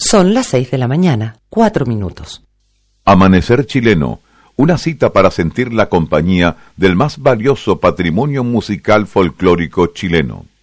Son las 6 de la mañana, 4 minutos. Amanecer chileno, una cita para sentir la compañía del más valioso patrimonio musical folclórico chileno.